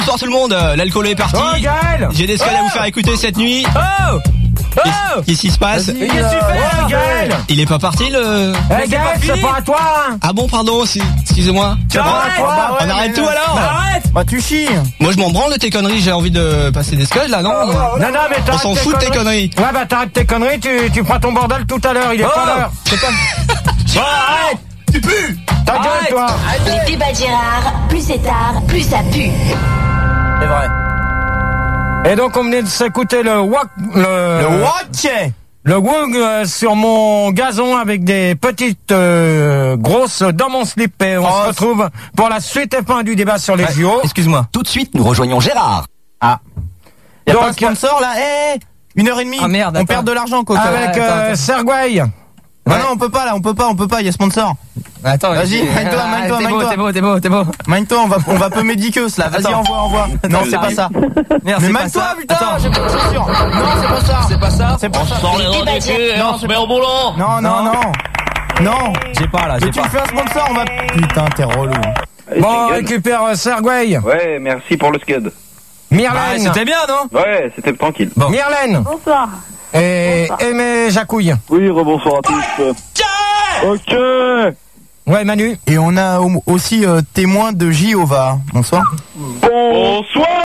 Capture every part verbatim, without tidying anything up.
Bonsoir tout le monde, l'alcool est parti. Oh Gaël, j'ai des scans oh à vous faire écouter cette nuit. Oh Oh Qu'est-ce qui se passe? Mais qu'est-ce que tu fais, Gaël? Il est pas parti le... Eh Gaël, c'est pas à toi hein. Ah bon, pardon, si... excusez-moi. Tu arrêtes bah, bah, On ouais, arrête tout bah, alors bah, arrête. Bah tu chies. Moi je m'en branle de tes conneries, j'ai envie de passer des scuds là, non? Non, non, mais on t'arrêtes s'en fout de tes conneries. Ouais, bah t'arrêtes tes conneries, tu, tu prends ton bordel tout à l'heure, il est Oh, pas l'heure. c'est pas... Bon, arrête. Tu pues. Ta gueule, toi. Les débats de Gérard, plus c'est tard, plus ça pue. C'est vrai. Et donc on venait de s'écouter le wok, le, Le wok. le wok euh, sur mon gazon avec des petites euh, grosses dans mon slip. Et on Oh, se retrouve pour la suite et fin du débat sur les J O. Excuse-moi. Tout de suite, nous rejoignons Gérard. Ah. Y'a Donc, pas un sponsor là? Eh, une heure et demie. Ah, merde, on attends. perd de l'argent, Coco. Avec attends, euh, attends. Sergueï. Non, non, on peut pas là, on peut pas, on peut pas, il y a sponsor. Attends, Vas-y, mine-toi, Ah, mine-toi, t'es beau, mine-toi. t'es beau, t'es beau, t'es beau. Mine-toi, on va, on va peu médiqueuse là. Vas-y, Attends. envoie, envoie. Non, c'est pas ça. Merde, Mais c'est pas mine-toi, ça. putain, Attends. j'ai pas de chaussures. Non, c'est pas ça. C'est pas ça. C'est pas ça. Les débats de Gérard. Non, c'est au boulot. Non, non, non. Non. J'ai pas là, Mais j'ai tu pas. me fais un sponsor, on va. Putain, t'es relou. Bon, on récupère euh, Sergueï. Ouais, merci pour le scud. Bah, Myrlène. c'était bien, non? Ouais, c'était tranquille. Bon. Myrlène. Bonsoir. Et Aimé Jacouille. Oui, rebonsoir à tous. Ok. Ouais, Manu. Et on a au- aussi euh, témoin de Jéhovah. Bonsoir. Bonsoir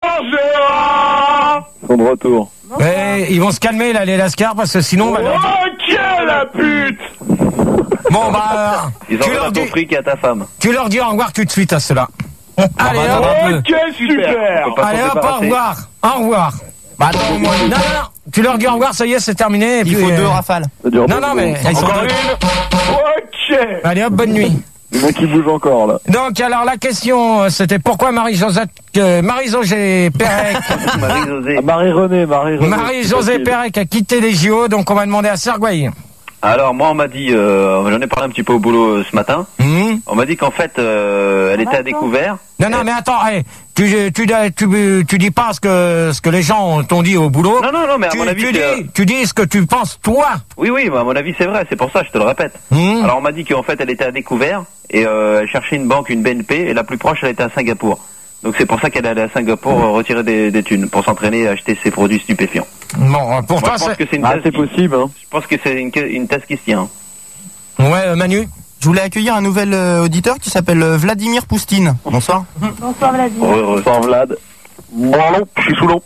Gérard. Ils sont de retour. Et ils vont se calmer là, les lascars, parce que sinon. Bah, leur- Ok la pute. Bon, bah. Ils tu, ont leur ton dis, fric à ta femme. tu leur dis au revoir tout de suite à ceux-là. Allez, bah, hop, attends un peu. Ok, super. On peut pas allez, s'en hop, au débarrasser. revoir. Au revoir. Bah attends, moi. Non, non, non. Tu leur dis au revoir, ça y est, c'est terminé. et Il puis, faut euh, deux rafales. Ça dure Non, pas non, mais longtemps. ils sont Encore deux. une. Ok. Allez, hop, bonne nuit. Le mec qui bouge encore là. Donc, alors, la question, euh, c'était pourquoi Marie-Josette, euh, Marie-Josée Pérec, Marie-Josée. Marie-Renée, Marie-Renée. Marie-Josée Pérec a quitté les J O, donc on va demander à Sergueï. Alors moi on m'a dit, euh, j'en ai parlé un petit peu au boulot euh, ce matin. Hum On m'a dit qu'en fait euh, elle était à découvert. Non, non, mais attends, hey, tu, tu, tu, tu dis pas ce que, ce que les gens t'ont dit au boulot. Non, non, non, mais à tu, mon avis, tu, c'est, euh, dis, tu dis ce que tu penses, toi. Oui, oui, bah, à mon avis c'est vrai, c'est pour ça, je te le répète. Hum. Alors on m'a dit qu'en fait elle était à découvert et euh, elle cherchait une banque, une B N P, et la plus proche elle était à Singapour. Donc c'est pour ça qu'elle est allée à Singapour euh, retirer des, des thunes pour s'entraîner et acheter ses produits stupéfiants. Bon, pour Moi, toi, je pense c'est... que c'est une Ah, thèse c'est qui- possible, hein. Je pense que c'est une, une thèse qui se tient. Ouais, euh, Manu. Je voulais accueillir un nouvel euh, auditeur qui s'appelle euh, Vladimir Poustine. Bonsoir. Bonsoir Vladimir. Heureux, heureux. Bonsoir Vlad. Bon, je suis sous l'eau.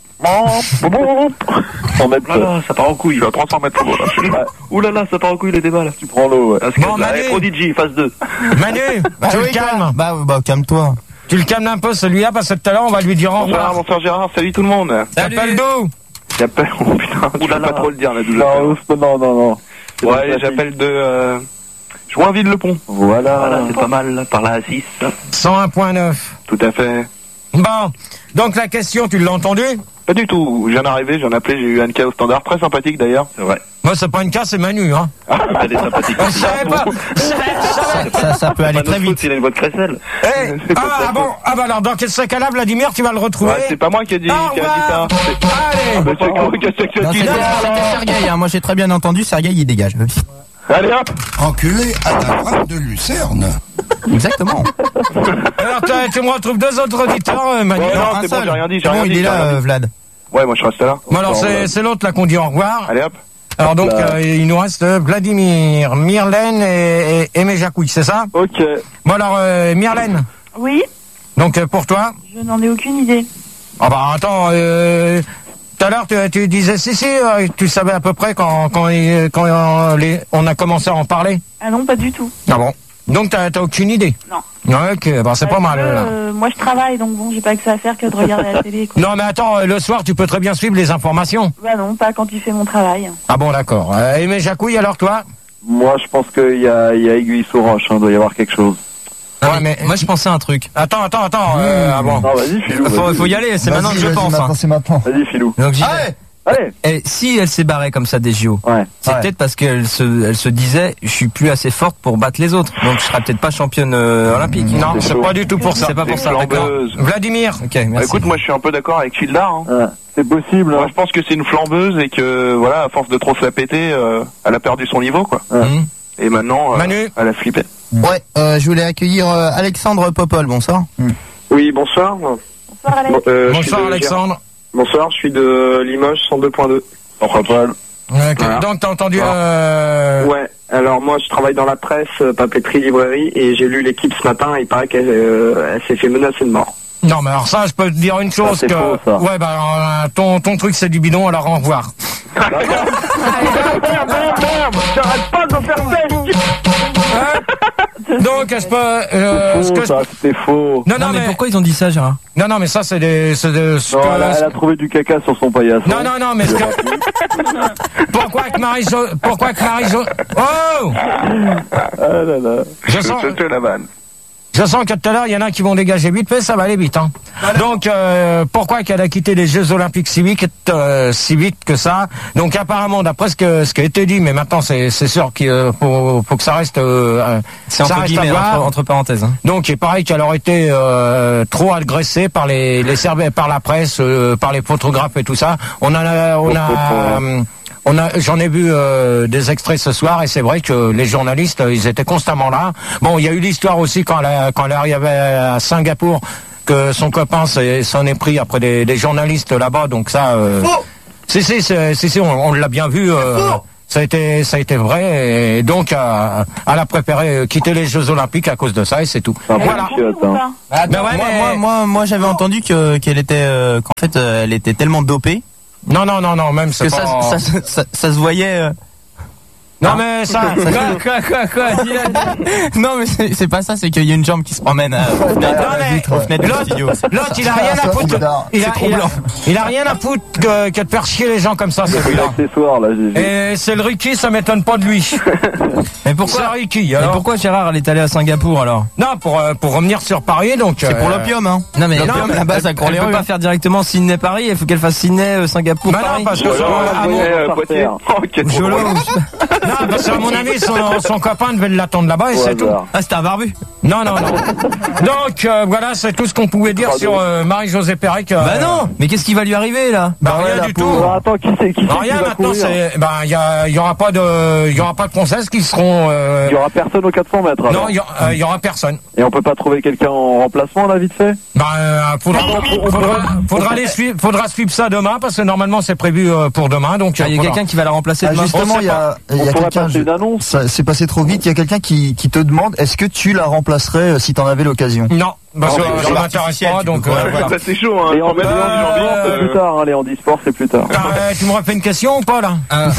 cent mètres. Oh là là, ça part en couille. Je suis à trois cents mètres. Voilà. Ouh là là, ça part en couille le débat là. Tu prends l'eau, ouais. Parce que Bon, là, Manu. eh, Prodigy, phase deux. Manu, Bah, tu oui, le calmes. toi. Bah, bah calme-toi. Tu le calmes un peu, celui-là, parce que tout à l'heure, on va lui dire au Bonsoir, revoir. bonsoir Gérard, salut tout le monde. T'appelles d'où? J'appelle, oh putain, tu Ouh là peux pas là. trop le dire là d'où Non, j'appelle. non, non, non. Ouais, j'appelle de, euh, Joinville-le-Pont. Voilà. Voilà, c'est pas mal, là, par là à six. cent un virgule neuf. Tout à fait. Bon, donc la question, tu l'as entendue? Pas du tout, je viens d'arriver, j'en ai appelé, j'ai eu Anka au standard, très sympathique d'ailleurs. C'est vrai. Moi, c'est pas une casse, c'est Manu, hein. Elle est sympathique. Je savais pas. Je savais- je savais- Ça, ça peut aller Pas très notre faute vite. s'il a une voix de crécelle. Eh, C'est pas ah, ta ah bon, ah bah alors, dans quel ce cas-là, Vladimir, tu vas le retrouver? Ouais, c'est pas moi qui a dit, Au qui a dit ça. revoir. C'est- Allez. Bah, c'est quoi, qu'est-ce que Non, tu c'était dis? c'était Sergueï, hein. Moi j'ai très bien entendu. Sergueï il dégage. Allez hop. Enculé à la droite de Lucerne. Exactement. Alors, tu- tu me retrouves deux autres auditeurs, euh, Manu. Ouais, non, un c'est bon, seul. j'ai rien dit, j'ai C'est bon, rien il dit, est j'ai là, rien euh, dit. Vlad. Ouais, moi je reste là. Bon, alors, c'est c'est l'autre, là, qu'on dit au revoir. Allez hop. Alors, donc, euh, il nous reste euh, Vladimir, Myrlène et, et Aimé Jacouille, c'est ça? Ok. Bon, alors, euh, Myrlène, Oui, donc, euh, pour toi? je n'en ai aucune idée. Ah bah, attends, euh... Tout à l'heure, tu, tu disais si, si, euh, tu savais à peu près quand, quand, il- quand euh, les- on a commencé à en parler. Ah non, pas du tout. Ah bon. Donc, t'as t'as aucune idée? Non. Ouais, ok, bah, c'est pas Parce mal. que, là. euh, moi, je travaille, donc bon, j'ai pas que ça à faire que de regarder la télé, quoi. Non, mais attends, euh, le soir, tu peux très bien suivre les informations. Bah non, pas quand tu fais mon travail. Ah bon, d'accord. Euh, Aimé Jacouille, alors toi? Moi, je pense qu'il y a, il y a aiguille sous roche, hein, doit y avoir quelque chose. Ah, Ouais, mais mais- moi je pensais à un truc. Attends, attends, attends. euh, ah bon. Non, vas-y, Filou. Faut, vas-y. faut y aller, c'est maintenant que je pense. hein. c'est maintenant. Vas-y, Filou. Donc j'y vais. Allez. Allez. Et si elle s'est barrée comme ça des J O, Ouais. c'est Ouais. peut-être parce qu'elle se, elle se disait, je suis plus assez forte pour battre les autres, donc je serai peut-être pas championne euh, olympique. Non, c'est c'est chaud. pas du tout pour ça. C'est pas pour ça, d'accord. Flambeuse. Vladimir. Ok, Bah, merci. écoute, moi je suis un peu d'accord avec Childar. Hein. Ouais. C'est possible, Moi hein. je pense que c'est une flambeuse et que voilà, à force de trop se la péter, euh, elle a perdu son niveau quoi. Hum. Et maintenant, euh, Manu. elle a flippé. Ouais, euh, je voulais accueillir euh, Alexandre Popol. Bonsoir. Oui, bonsoir. Bonsoir Alex. Bon, euh, je suis Bonsoir de- Alexandre. Bonsoir, je suis de Limoges cent deux point deux. Enfin, pas. Ok, Voilà. donc t'as entendu... Voilà. Euh... Ouais, alors moi je travaille dans la presse, euh, papeterie, librairie, et j'ai lu l'équipe ce matin, et il paraît qu'elle euh, elle s'est fait menacer de mort. Non, mais alors ça, je peux te dire une chose Ça, c'est que... faux, ça. Ouais, bah, euh, ton, ton truc, c'est du bidon, alors au revoir. J'arrête pas de faire ça. Donc, est-ce que... Euh, ce que je- ça, c'était faux. Non, non, Non, mais mais... pourquoi ils ont dit ça, Gérard? Non, non, mais ça, c'est des... C'est des ce Non, que- elle, a, elle a trouvé du caca sur son paillasson. Non, non, non, mais ce que... Pourquoi que Marie-Jo... Pourquoi que Marie-Jo... Oh Ah là là. Je sens... Je te la vanne. Je sens que tout à l'heure, il y en a qui vont dégager vite, mais ça va aller vite. Hein. Donc, euh, pourquoi qu'elle a quitté les Jeux Olympiques si vite, euh, si vite que ça? Donc, apparemment, d'après ce, que, ce qui a été dit, mais maintenant, c'est c'est sûr qu'il euh, faut, faut que ça reste... Euh, C'est ça entre reste à guillemets, voir. entre, entre parenthèses. Hein. Donc, il paraît qu'elle aurait été euh, trop agressée par les, les Serbe- par la presse, euh, par les photographes et tout ça. On a... On a euh, On a, j'en ai vu euh, des extraits ce soir et c'est vrai que les journalistes, euh, ils étaient constamment là. Bon, il y a eu l'histoire aussi quand elle, a- quand elle arrivait à Singapour que son copain s'est- s'en est pris après des, des journalistes là-bas. Donc ça, euh, si si c'est- si si, on, on l'a bien vu. Euh, ça a été ça a été vrai et donc euh, elle a préféré quitter les Jeux Olympiques à cause de ça et c'est tout. C'est un peu Voilà. chiotte, hein. Ben ouais, moi, mais- moi, moi, moi, j'avais entendu que qu'elle était, euh, qu'en fait, euh, elle était tellement dopée Non non non non même c'est que ça, pas... ça, ça, ça, ça se voyait. euh, Non mais ça. Quoi, quoi, quoi, dis-le. Non, mais c'est c'est pas ça, c'est qu'il y a une jambe qui se promène euh, aux fenêtres, Non, mais aux fenêtres du l'autre, studio. l'autre, il a rien à foutre. Il a, C'est trop il a- blanc. il a rien à foutre que, que de faire chier les gens comme ça, C'est celui-là. l'accessoire, là, j'ai vu. Et c'est le Ricky, ça m'étonne pas de lui. Mais C'est pourquoi, Ricky. mais Alors. pourquoi Gérard, elle est allée à Singapour alors? Non, pour euh, pour revenir sur Paris, donc. C'est pour euh, l'opium, hein. Non, mais L'opium, non, mais là-bas, elle, ça court elle les peut rues. pas faire directement Sydney-Paris, il faut qu'elle fasse Sydney, euh, Singapour, Bah non, Paris. parce que Ou alors, à on mon- voyait, euh, par Poitiers. terre. Oh, quel Jolo. drôle. non, parce qu'à mon avis, son, son copain devait l'attendre là-bas et Au c'est tout. hasard. Ah, c'était un barbu. Non, non, non. Donc euh, voilà, c'est tout ce qu'on pouvait dire sur euh, Marie-Josée Pérec. euh, Bah non, mais qu'est-ce qui va lui arriver là? Bah Ouais, rien la du tout. pauvre. Attends, qui c'est qui, c'est Bah, qui rien va maintenant, courir c'est ben il y a il y aura pas de il y aura pas de princesses qui seront. euh, Il y aura personne aux quatre cents mètres. Non, alors. il y, a- euh, il y aura personne. Et on peut pas trouver quelqu'un en remplacement, là, vite fait? Ben, euh, faudra, faudra, faudra, les suivre, faudra suivre ça demain parce que normalement c'est prévu euh, pour demain. Donc Ah, il y a faudra- quelqu'un qui va la remplacer Ah, demain. justement, il y a, il y On a pourrait quelqu'un. passer je- une annonce. Ça c'est passé trop vite. Il y a quelqu'un qui, qui te demande est-ce que tu la remplacerais euh, si t'en avais l'occasion? Non, parce que Non, mais ça genre m'intéresse artificiel, pas. tu Donc peux pas- euh, voilà. Ça, c'est chaud, hein. Et en Faut mettre Léon dans une ambiance, c'est euh, plus tard, hein, Léon Sport, c'est plus tard. Ah, euh, tu me refais une question ou pas là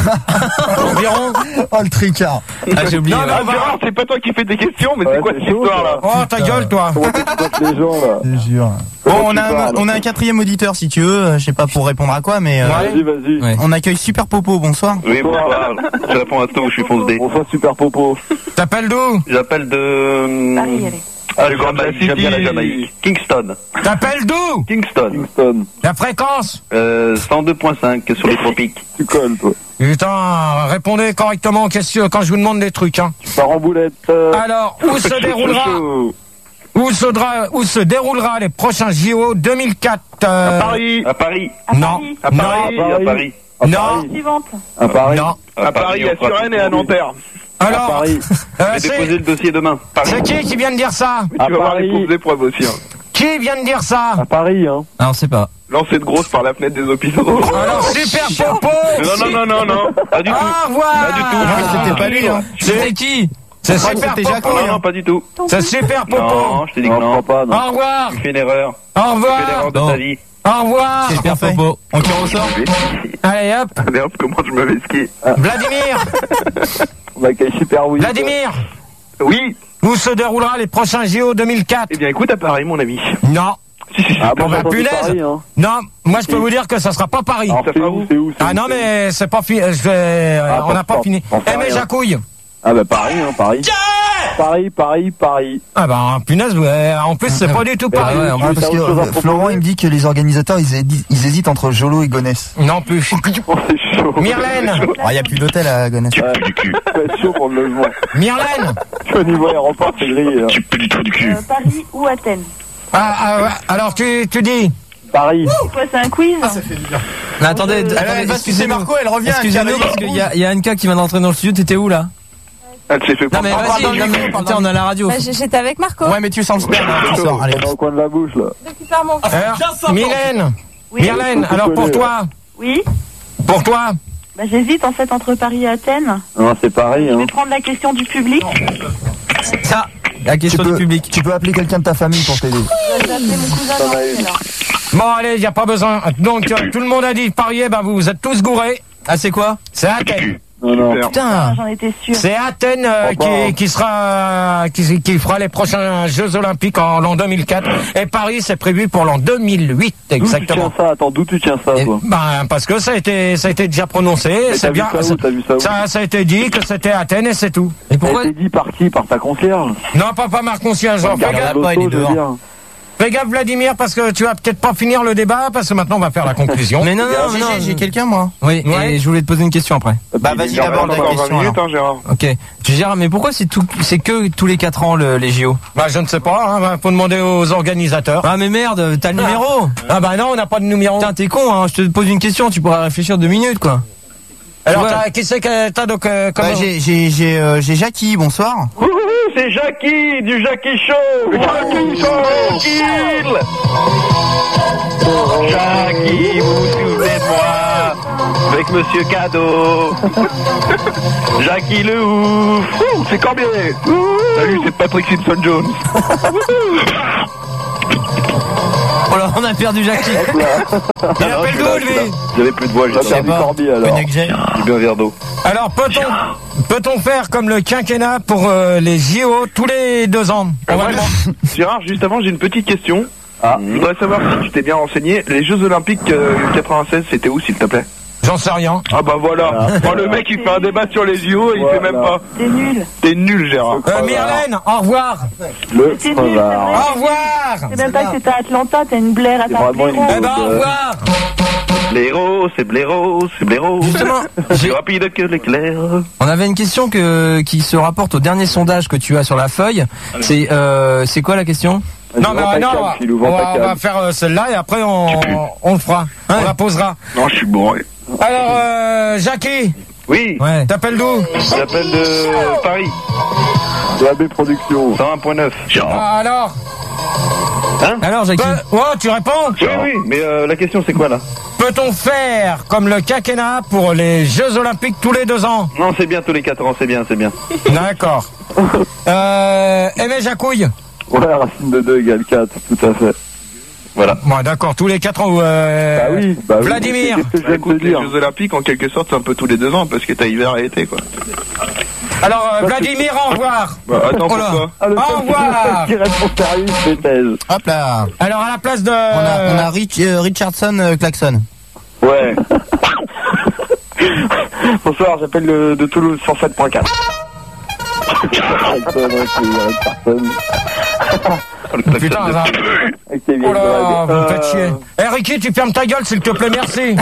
Environ. Oh le tricard. Ah, j'ai oublié. Non, mais Ah, on va- Gérard, c'est pas toi qui fais des questions, mais Ouais, c'est quoi c'est cette chaud, histoire là? Oh ta gueule toi. Comment tu tapes les gens, là? Je jure. Bon, Comment on tu a, un, parles on a un quatrième auditeur, si tu veux. euh, Je sais pas pour répondre à quoi, mais euh, Vas-y, vas-y. Ouais. on accueille Super Popo. Bonsoir. Oui, bonsoir. Je réponds à tout, je suis fonce D. Bonsoir, Super Popo. T'appelles d'où J'appelle de... Paris, allez. Ah, Du Grand Jamaïque, City. j'aime bien la Jamaïque. Kingston. T'appelles d'où Kingston. Kingston. La fréquence. Euh, cent deux virgule cinq sur les tropiques. Tu colles, toi. Putain, répondez correctement aux questions quand je vous demande des trucs. Hein. Tu pars en boulette. euh, Alors, où se déroulera Chaud. où se, dra- où se déroulera les prochains J O deux mille quatre euh, À Paris. À Paris. À Non. Paris. À Non. Paris. Paris. À Paris. à Non. Paris. Suivante. À Paris. Non. À Paris, à on fera Suresnes tout et à pour lui. Nanterre. À Alors, Paris. euh, Je vais déposer c'est le dossier demain. Paris. c'est qui qui vient de dire ça À Tu vas voir Paris. les pauvres d'épreuves aussi. Hein. Qui vient de dire ça À Paris, hein. Ah, on sait pas. Lancé de grosse par la fenêtre des hôpitaux. Alors, super popo. Non, non, non, non, non. Pas du tout. Au revoir. Pas du tout. Ah, c'était pas lui, hein. C'est qui C'est crois que super c'était Jaco, popo. Non, non, pas du tout. C'est super popo. Non, je t'ai dit que Non, je non. crois pas, non. Au revoir. Tu fais une erreur. Au Tu fais revoir. l'erreur de Non. ta vie. Au revoir. C'est Super Popo. On tire au sort. Allez hop. Allez hop, comment je me vais skier. Vladimir. On accueille Super Oui. Vladimir. Oui. Où se déroulera les prochains J O deux mille quatre Eh bien, écoute, à Paris, mon ami. Non. Si, si, si. Ah bon, bah, bah, punaise. Paris, hein. Non. Moi, je peux vous dire que ça sera pas Paris. Alors, Ça c'est fait où, où c'est où, c'est Ah où, non, c'est où mais c'est pas fini. Je vais. euh, Ah, on n'a pas pas- fini. pas- pas Eh mais rien. Jacouille. Ah bah Paris, hein, Paris. Paris, Paris, Paris. Ah bah punaise. Ouais. En plus, c'est pas du tout Paris. ouais, en Ah, parce t'as que autre chose à euh, proposer Florent il me dit que les organisateurs ils, hési- ils hésitent entre Jolo et Gonesse. Non plus. Oh, c'est chaud. Myrlène. Il n'y a plus d'hôtel à Gonesse. Ouais, c'est chaud pour le logement. Myrlène. Au niveau aéroport, c'est grillé. hein. Euh, Paris ou Athènes. Ah, ah, ouais. Alors tu tu dis. Paris. C'est quoi, c'est un quiz? Mais attendez, Euh, attendez, Elle va sucer excusez-nous. Marco, elle revient. Excusez-nous, parce qu'il y a, il y a Anka qui vient d'entrer dans le studio. T'étais où là? Elle s'est fait Non, mais vas-y, non, mais putain, on a la radio. Bah, j'ai- J'étais avec Marco. Ouais, mais tu sens le sperme, hein, tu sors, allez. Dans le coin de la bouche, là. Récupère mon Alors, Mylène, Oui. Mylène, alors pour toi, Oui. pour toi, Bah, j'hésite en fait entre Paris et Athènes. Non, c'est pareil, Je hein. vais prendre la question du public. Ça, la Tu question peux, du public. tu peux appeler quelqu'un de ta famille pour t'aider. Je vais appeler mon cousin Ça va Henri, aller. alors. bon allez, il n'y a pas besoin. Donc euh, tout le monde a dit parier, ben vous, vous êtes tous gourés. Ah, c'est quoi? C'est Athènes. Non, non. Putain. J'en étais sûre. C'est Athènes euh, qui, qui sera qui, qui fera les prochains Jeux Olympiques en l'an deux mille quatre et Paris c'est prévu pour l'an deux mille huit D'où tu exactement. tiens ça? Attends, d'où tu tiens ça, Et- toi? Ben parce que ça a été ça a été déjà prononcé, Mais c'est t'as bien. vu ça où? T'as vu ça où? Ça, ça a été dit que c'était Athènes et c'est tout. Et pourquoi? Elle t'est dit par qui? Par ta concierge? Non, pas par Marc Concierge. Fais Regarde gaffe, la pas, il est loto, je veux dehors. dire. fais gaffe, Vladimir, parce que tu vas peut-être pas finir le débat, parce que maintenant on va faire la conclusion. Mais non, non, G G, non. j'ai quelqu'un, moi. Oui, Ouais. et je voulais te poser une question après. Bah, Il vas-y, est d'abord, encore la Encore vingt question, minutes, hein, Gérard. Ok. Tu Gérard, mais pourquoi c'est tout, c'est que tous les quatre ans le, les J O? Bah je ne sais pas, hein, bah, faut demander aux organisateurs. Ah, mais merde, t'as le numéro. Ah bah non, on n'a pas de numéro. Putain, t'es con, hein. Je te pose une question, tu pourras réfléchir deux minutes, quoi. Alors Ouais. t'as- qui c'est que t'as donc euh, comme Bah, j'ai, j'ai, j'ai, euh, j'ai Jackie, bonsoir. C'est Jackie du Jackie Show. Jackie Show. Jackie, vous vous souvenez de moi avec Monsieur Cadeau. Jackie le ouf. Ouh, c'est Corbier. Salut, c'est Patrick Simpson Jones. Oh là, on a perdu Jackie. Il appelle d'où lui? J'avais plus de voix, T'as j'ai perdu Corby, alors. Connais que j'ai. j'ai bu un verre d'eau. Alors peut-on peut-on faire comme le quinquennat pour euh, les J O tous les deux ans? On va demander- Gérard, juste avant, j'ai une petite question. Ah. Je voudrais savoir si tu t'es bien renseigné. Les Jeux Olympiques euh, quatre-vingt-seize, c'était où, s'il te plaît? J'en sais rien. Ah bah voilà. Bon, le mec, il fait un débat sur les J O et il Voilà. fait même pas. T'es nul. T'es nul, Gérard. Euh, Myrlène, au revoir. Le T'es nul, c'est crevard. vrai. Au revoir. C'est même pas que t'es à Atlanta, t'as une blaire à C'est ta vraiment une Eh ben au revoir. Blaireau, c'est blaireau, c'est blaireau. Justement, Plus j'ai- rapide que l'éclair. on avait une question que, qui se rapporte au dernier sondage que tu as sur la feuille. C'est, euh, c'est quoi la question? Non mais Vends euh, ta non, cam, on va, Philou, on vends ta va- on cam. va faire euh, celle-là et après on, on le fera. On la posera. Non, je suis bourré. Alors euh, Jackie, Oui, Ouais. t'appelles d'où? j'appelle de Paris, De A B Productions. cent un point neuf. Ah, alors Alors, Jackie? Pe- Oh, tu réponds? Oui, oui, mais euh, la question c'est quoi là? Peut-on faire comme le quinquennat pour les Jeux Olympiques tous les deux ans? Non, c'est bien tous les quatre ans, c'est bien, c'est bien. D'accord. Euh, Aimé Jacouille? Ouais, racine de deux égale quatre, tout à fait. Voilà. Bon, d'accord, tous les quatre ans. Euh, Bah oui, bah oui. Vladimir. Qu'est-ce que je viens de Écoute, te les dire? Jeux Olympiques, en quelque sorte, c'est un peu tous les deux ans parce que t'as hiver et été, quoi. Alors, euh, Vladimir, au revoir. Bah, attends, Oh là. pourquoi? Ah, le Au seul qui- revoir. qui répond sérieux, c'est Thèse. Hop là. Alors, à la place de... On a, on a Rich, euh, Richardson euh, Klaxon. Ouais. Bonsoir, j'appelle de, de Toulouse cent sept point quatre. Personne, personne. Putain, ça... Avec tes vieilles Oh là, blagues. vous me faites chier. Eh, Ricky, tu fermes ta gueule, s'il te plaît, merci.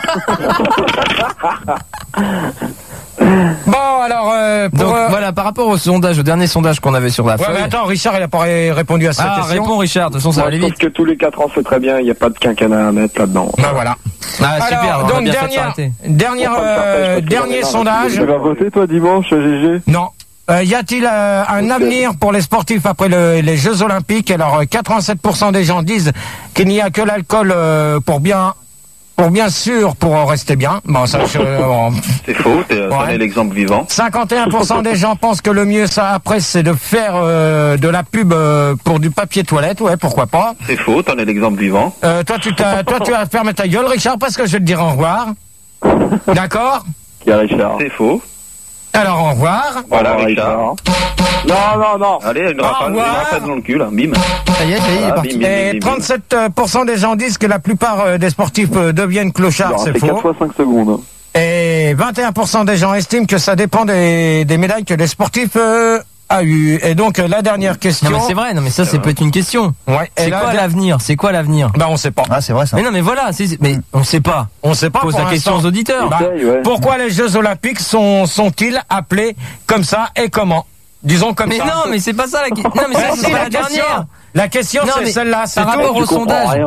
Bon, alors, euh, pour... Donc, euh, voilà, par rapport au sondage, au dernier sondage qu'on avait sur la Ouais, feuille. mais attends, Richard, il a pas ré- répondu à cette Ah, question. réponds, Richard. De toute façon, ça va Moi, je aller pense vite. que tous les quatre ans, c'est très bien, il n'y a pas de quinquennat à mettre là-dedans. Ben voilà. Ah, super. Alors, on a donc, bien fait de dernière, s'arrêter. dernière, Faut pas me faire pêche, euh, parce que dernier j'en ai marre. sondage. Tu vas voter, toi, dimanche, G G? Non. Euh, y a-t-il euh, un avenir pour les sportifs après le- les Jeux Olympiques? Alors, euh, quatre-vingt-sept pour cent des gens disent qu'il n'y a que l'alcool euh, pour bien, pour bien sûr, pour rester bien. Bon, ça, je, euh, bon. C'est faux, t'es t'en Ouais. es l'exemple vivant. cinquante et un pour cent des gens pensent que le mieux, ça après, c'est de faire euh, de la pub euh, pour du papier toilette. Ouais, pourquoi pas. C'est faux, t'en es l'exemple vivant. Euh, toi, tu t'as, toi, tu vas fermer ta gueule, Richard, parce que je vais te dire au revoir. D'accord? Qui est Richard? C'est faux. Alors, au revoir. Voilà, Au revoir, Richard. Non, non, non. Allez, une Au rafale, une revoir. rafale dans le cul, là. Bim. Ça y est, ça y est, il est Ah, parti. bim, bim, Et bim, bim. trente-sept pour cent des gens disent que la plupart euh, des sportifs euh, deviennent clochards, Alors, c'est c'est quatre faux. fois cinq secondes. hein. Et vingt et un pour cent des gens estiment que ça dépend des, des médailles que les sportifs euh, a eu. Et donc euh, la dernière question. Non, mais c'est vrai. Non, mais ça, c'est peut être une question. Ouais. Et C'est la quoi der- l'avenir? C'est quoi l'avenir? Bah on sait pas. Ah, c'est vrai ça. Mais non, mais voilà. c'est- Mais on sait pas. On sait pas. Pose pour la question l'instant. aux auditeurs. Bah, Essaye, ouais. pourquoi les Jeux Olympiques sont sont-ils appelés comme ça et comment? Disons comme Mais ça. non, mais c'est pas ça la question. Non, mais ça, Bah, c'est si, pas la la question. dernière. La question Non, c'est mais celle-là. C'est par tout. rapport Tu au comprends sondage. rien. hein.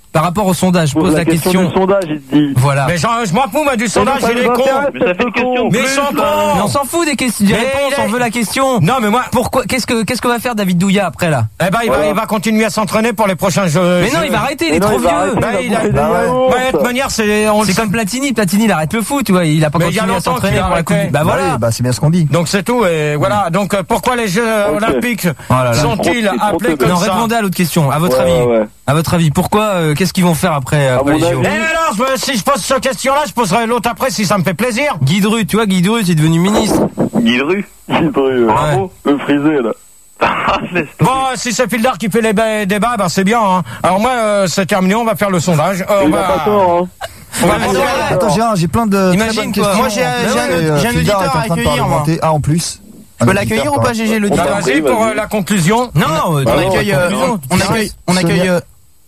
par rapport au sondage, je pose la, la question. question. Du sondage, il te dit. Voilà. Mais genre, je m'en fous, moi, du sondage, il est con. Mais ça fait une question. Mais plus, ils sont là. cons. Mais on s'en fout des questions, des Mais réponses, il est- on veut la question. Non, mais moi, Pourquoi, qu'est-ce que, qu'est-ce que va faire David Douillet après, là? eh ben, il va, Voilà. il va continuer à s'entraîner pour les prochains jeux. Mais non, il va arrêter, il est Mais non, trop il va vieux. arrêter, Bah, il va il a- bouffer des bah ouais. yaourts. Ouais, de toute manière, c'est, on le C'est sait. comme Platini, Platini, il arrête le foot, tu vois, il a pas Mais il y a continué à longtemps s'entraîner qu'il a pour la coupe. arrêté. Bah Bah voilà. oui, bah c'est bien ce qu'on dit. Donc c'est tout, et voilà. Donc euh, pourquoi les Jeux Ok. Olympiques Oh là là. sont-ils Trop- trop appelés de- comme Non, ça? répondez à l'autre question. À votre Ouais, avis, ouais. à votre avis, pourquoi, euh, qu'est-ce qu'ils vont faire après, après mon les J O? avis- Et alors, je me- si je pose cette question-là, je poserai l'autre après si ça me fait plaisir. Guy Dru, tu vois, Guy Dru, c'est devenu ministre. Guy Dru. Guy Dru, Bravo. Le frisé, là. Laisse Bon, tomber. si c'est Fildar qui fait les ba- débats, ben c'est bien. Hein. Alors moi, euh, c'est terminé, on va faire le sondage. Euh, on Il a va, pas tort, hein. on va Ouais, mettre- mais c'est Attends, Gérard, j'ai plein de Imagine, très bonnes toi. questions. Moi, j'ai un- Mais j'ai un- ouais, j'ai un Fildar auditeur est en à train de accueillir, moi. parlementer. Ah, en plus. Je peux l'accueillir ou pas, G G, l'auditeur? Bah, vas-y pour euh, la conclusion. Non, non, On euh, accueille, euh, on, on accueille, on accueille, euh,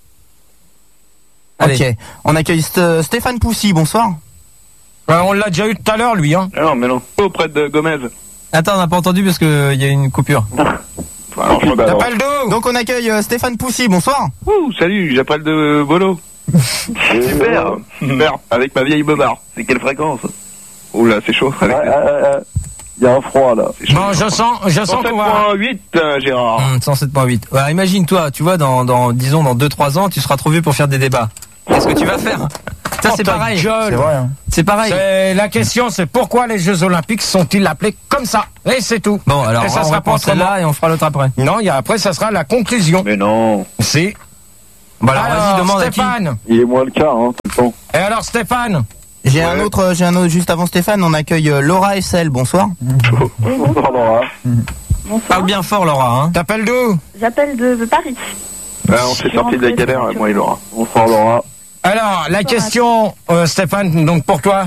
Allez. ok. On accueille St- Stéphane Poussy, bonsoir. Ouais, on l'a déjà eu tout à l'heure, lui. Hein. Ah non, mais non. Auprès de Gomez. Attends, on n'a pas entendu parce qu'il y a une coupure. Alors, je Bah, alors. T'appelles d'où? Donc on accueille euh, Stéphane Poussy, bonsoir. Ouh, salut, j'appelle de Bolo. Super. Super, avec ma vieille bobard. C'est quelle fréquence? Oh là, c'est chaud. Avec Ah, ah, ah, ah. Il y a un froid, là. c'est chaud. Bon, je sens, je sens qu'on va. cent sept virgule huit, euh, Gérard. Hum, cent sept virgule huit. Voilà, imagine-toi, tu vois, dans, dans, disons, dans deux trois ans, tu seras trop vieux pour faire des débats. Qu'est-ce que tu vas faire? Ça, Oh, c'est ta pareil. gueule. C'est vrai, hein. C'est pareil. C'est- La question, c'est pourquoi les Jeux Olympiques sont-ils appelés comme ça? Et c'est tout. Bon, alors, Et ça on sera répond pas à celle-là autrement. et on fera l'autre après. Non, il y a, après, ça sera la conclusion. Mais non. Si. Bon, alors, vas-y, demande Stéphane. Il est moins le cas, hein, tout le temps. Et alors, Stéphane? J'ai un autre, euh, j'ai un autre juste avant Stéphane. On accueille euh, Laura S L, bonsoir. Bonsoir, Laura. à qui? Parle bien fort, Laura. Hein. T'appelles d'où? J'appelle de, de Paris. Ah, on s'est sorti de la galère, moi et Laura. Bonsoir, Laura. Alors, la question, euh, Stéphane, donc pour toi.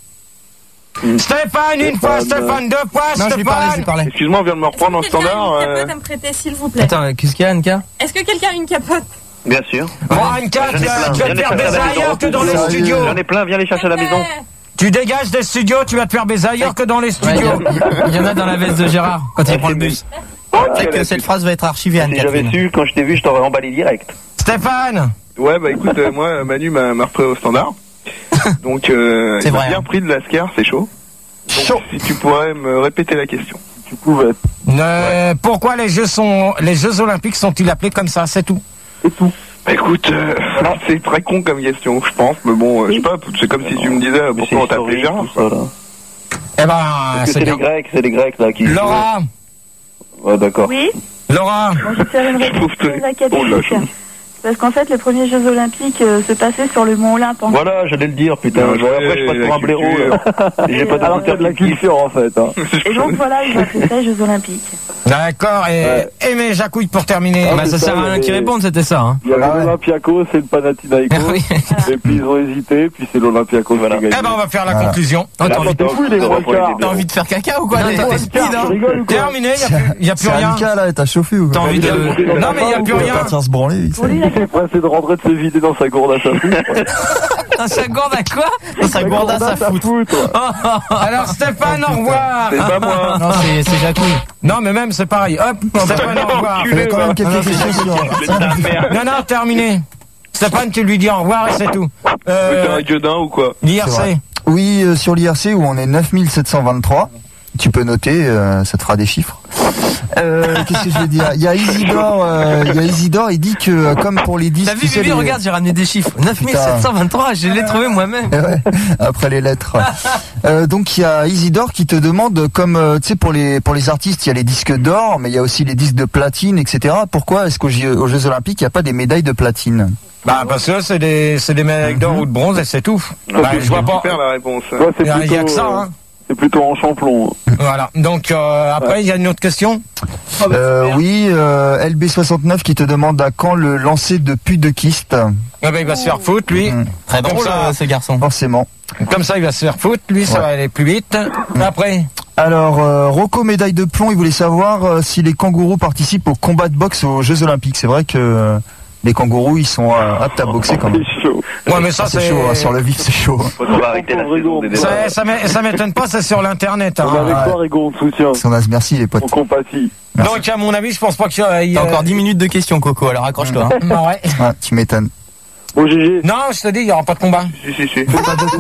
Stéphane, une fois, Stéphane, deux fois, Non, je lui parlais, je lui Stéphane. parlais. Excuse-moi, on vient de me reprendre en standard. Quelqu'un a une euh, capote à me prêter, s'il vous plaît. Attends, qu'est-ce qu'il y a, Anka? Est-ce que quelqu'un a une capote? Bien sûr. Bon, Anka, J'en ai tu plein. vas tu vas Viens te les faire chercher à baiser la maison. ailleurs que dans les Sérieux. studios. J'en ai plein, viens les chercher à la maison. Tu dégages des studios, tu vas te faire baiser ailleurs que dans les Ouais, Il y, studios. a- il y en a dans la veste de Gérard quand il prend le bus. C'est vrai que cette phrase va être archivée, Si j'avais Anne-Catherine. su, quand je t'ai vu, je t'aurais emballé direct. Stéphane, Ouais, bah écoute, euh, moi, Manu m'a m'a repris au standard. Donc, euh, C'est il m'a vrai, bien hein. pris de la scare, c'est chaud. Donc, si tu pourrais me répéter la question. Tu pouvais. euh, pourquoi les Jeux sont, les Jeux Olympiques sont-ils appelés comme ça? C'est tout. Bah écoute, euh, c'est très con comme question, je pense, mais bon, euh, je sais pas, c'est comme si tu me disais euh, Mais pourquoi on c'est t'appelait historique, Gérard. tout ça, là. Eh ben, Parce que c'est c'est les bien. Grecs, c'est les Grecs, là, qui... Laura, Ouais, d'accord. Oui, Laura, bon, je vais faire une Je trouve réponse que- très Oh là, académique. Parce qu'en fait, les premiers Jeux Olympiques euh, se passaient sur le mont Olympe. En Voilà, j'allais le dire, putain. Bien Bon, après, je joué, passe pour la un blaireau, culture. là. J'ai pas Alors, c'est de la d'auditeur qui me kiffe. culture, en fait. Hein. Et donc voilà, ils ont fait ça, Jeux Olympiques. d'accord, et Ouais. Aimé Jacouille pour terminer. Ah, Bah, c'est ça ça, sert à il y rien avait- qu'ils répondent, c'était ça. Hein. Il y avait Ah ouais. l'Olympiakos et le Panathinaikos. Oui. Et puis ils ont hésité, puis c'est l'Olympiakos qui a gagné. Eh ben, on va faire la Voilà. conclusion. Oh, t'as envie de- T'es fou, il est moins le quart. T'as envie de faire caca ou quoi? Non, T'es- t'as- t'es t'es speed, hein. Tu rigoles ou quoi? Terminé, il n'y a, plus- y a plus C'est rien. Anka, là, t'as chauffé ou T'as quoi? envie de... Non, mais il n'y a plus Il rien. va partir se branler, lui. Pour lui, la Il est pressé de rentrer de se vider dans sa gourde à sa foutre. Ah, ça gourde à quoi? Dans sa gourdasse à foutre. foutre. Alors, Stéphane, au revoir. C'est pas moi. Non, c'est c'est Jacouille. Non, mais même, c'est pareil. Hop, Stéphane, au revoir. Il y avait quand même quelques questions sur... Non, non, terminé. Stéphane, tu lui dis au revoir et c'est tout. Tu veux faire Euh, un gueudin ou quoi? l'I R C'est C. vrai. Oui, euh, sur l'I R C où on est neuf mille sept cent vingt-trois. Tu peux noter, euh, ça te fera des chiffres. Euh, Qu'est-ce que je vais dire? Il y a Isidore, euh, il y a Isidore, il dit que euh, comme pour les disques, T'as vu, tu sais, Bibi, les- regarde, j'ai ramené des chiffres. neuf mille sept cent vingt-trois, je l'ai trouvé moi-même. Eh ouais, après les lettres. Euh, donc il y a Isidore qui te demande, comme euh, tu sais pour les pour les artistes, il y a les disques d'or, mais il y a aussi les disques de platine, et cetera. Pourquoi est-ce qu'aux Jeux, aux Jeux Olympiques il n'y a pas des médailles de platine? Bah, parce que c'est des, c'est des médailles d'or ou de bronze et c'est tout. Bah, je vois pas. Super la réponse. Ouais, c'est Il y a- il y a plutôt, que ça, euh, hein. C'est plutôt en champlon. Voilà. Donc, euh, après, il y a une autre question. Euh, oui, euh, L B soixante-neuf qui te demande à quand le lancer de pute de kyste. Eh ben, il va se faire foutre, lui. Mmh. Très Comme drôle, ça. euh, ce garçon. Forcément. Comme ça, il va se faire foutre. Lui, ça Ouais. va aller plus vite. Après. Alors, euh, Rocco médaille de plomb, il voulait savoir euh, si les kangourous participent au combat de boxe aux Jeux Olympiques. C'est vrai que euh, les kangourous, ils sont euh, aptes à boxer quand même. C'est chaud. Ouais, mais ça, Ah, c'est c'est. chaud, hein, sur le vif, c'est chaud. Faut qu'on va arrêter la saison des débats. Ça, ça m'é- ça m'étonne pas, c'est sur l'internet. On est Hein. avec ouais. toi, Rigo, on te soutient. Si on a, merci les potes. On compatit. Merci. Donc, à mon avis, je pense pas qu'il y a. il y T'as a- encore dix minutes de questions, Coco, alors accroche-toi. hein. Bah, ouais. Ouais, tu m'étonnes. Bon, G G. Non, je te dis, il n'y aura pas de combat. Si, si, si. Il n'y